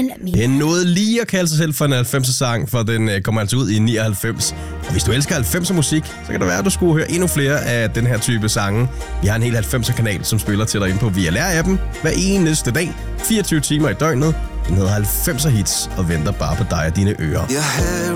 Den nåede lige at kalde sig selv for en 90'er-sang, for den kommer altså ud i 99. Og hvis du elsker 90'er musik, så kan det være, at du skulle høre endnu flere af den her type sange. Vi har en hel 90'er-kanal, som spiller til dig ind på VLR-appen hver eneste dag, 24 timer i døgnet. Den hedder 90'er Hits og venter bare på dig og dine ører.